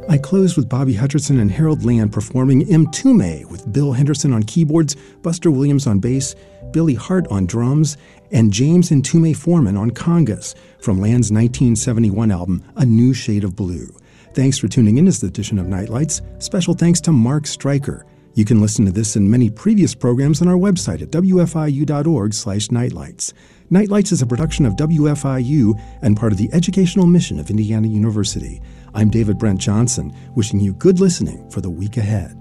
I closed with Bobby Hutcherson and Harold Land performing Mtume with Bill Henderson on keyboards, Buster Williams on bass, Billy Hart on drums, and James Mtume Foreman on congas from Land's 1971 album, A New Shade of Blue. Thanks for tuning in to this edition of Nightlights. Special thanks to Mark Stryker. You can listen to this and many previous programs on our website at wfiu.org/nightlights. Nightlights is a production of WFIU and part of the educational mission of Indiana University. I'm David Brent Johnson, wishing you good listening for the week ahead.